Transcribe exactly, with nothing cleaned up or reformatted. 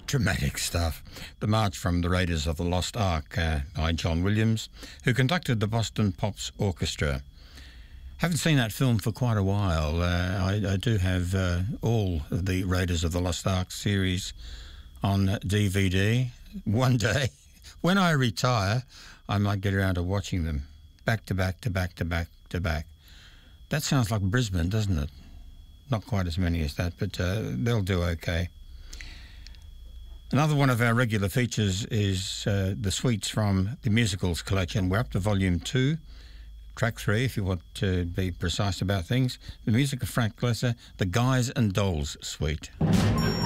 Dramatic stuff. The March from the Raiders of the Lost Ark uh, by John Williams, who conducted the Boston Pops Orchestra. Haven't seen that film for quite a while. Uh, I, I do have uh, all of the Raiders of the Lost Ark series on D V D. One day, when I retire, I might get around to watching them back to back to back to back to back. That sounds like Brisbane, doesn't it? Not quite as many as that, but uh, they'll do okay. Another one of our regular features is uh, the suites from the musicals collection. We're up to volume two, track three, if you want to be precise about things. The music of Frank Loesser, the Guys and Dolls suite.